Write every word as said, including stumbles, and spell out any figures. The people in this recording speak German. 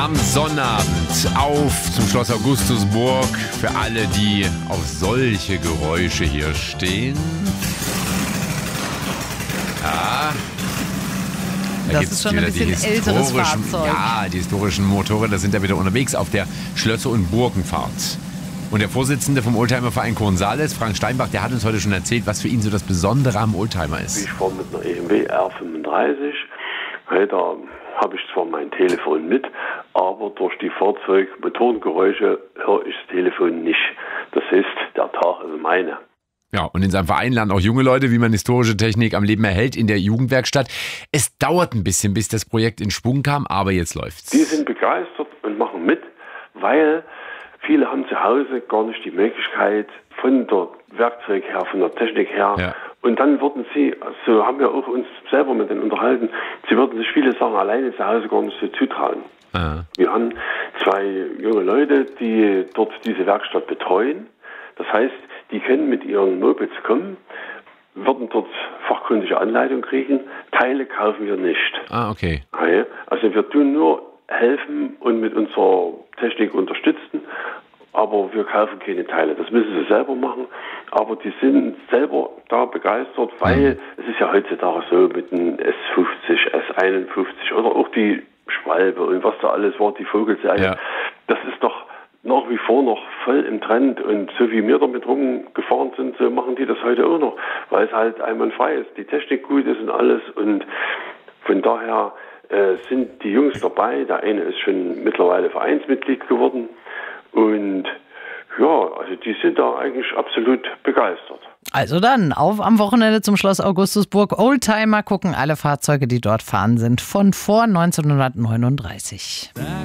am Sonnabend auf zum Schloss Augustusburg für alle, die auf solche Geräusche hier stehen. Ja. Da das ist schon ein bisschen älteres Fahrzeug. Ja, die historischen Motorräder sind da wieder unterwegs auf der Schlösser- und Burgenfahrt. Und der Vorsitzende vom Oldtimerverein Cornsalis, Frank Steinbach, der hat uns heute schon erzählt, was für ihn so das Besondere am Oldtimer ist. Ich fahre mit einer E M W R fünfunddreißig. Hey, da habe ich zwar mein Telefon mit, aber durch die Fahrzeugmotorengeräusche höre ich das Telefon nicht. Das heißt, der Tag ist meine. Ja, und in seinem Verein lernen auch junge Leute, wie man historische Technik am Leben erhält in der Jugendwerkstatt. Es dauert ein bisschen, bis das Projekt in Schwung kam, aber jetzt läuft's. Die sind begeistert und machen mit, weil viele haben zu Hause gar nicht die Möglichkeit von der Werkzeug her, von der Technik her. Ja. Und dann würden sie, so haben wir auch uns selber mit denen unterhalten, sie würden sich viele Sachen alleine zu Hause gar nicht so zutrauen. Aha. Wir haben zwei junge Leute, die dort diese Werkstatt betreuen. Das heißt, die können mit ihren Mopeds kommen, würden dort fachkundige Anleitung kriegen. Teile kaufen wir nicht. Ah, okay. Also wir tun nur helfen und mit unserer Technik unterstützen, aber wir kaufen keine Teile. Das müssen sie selber machen, aber die sind selber da begeistert, weil mhm. es ist ja heutzutage so mit dem S fünfzig, S einundfünfzig oder auch die Schwalbe und was da alles war, die Vogelserie. Ja. Das ist doch nach wie vor noch voll im Trend und so wie wir damit rumgefahren sind, so machen die das heute auch noch, weil es halt einwandfrei ist, die Technik gut ist und alles und von daher äh, sind die Jungs dabei. Der eine ist schon mittlerweile Vereinsmitglied geworden und ja, also die sind da eigentlich absolut begeistert. Also dann, auf am Wochenende zum Schloss Augustusburg. Oldtimer gucken alle Fahrzeuge, die dort fahren, sind von vor neunzehnhundertneununddreißig.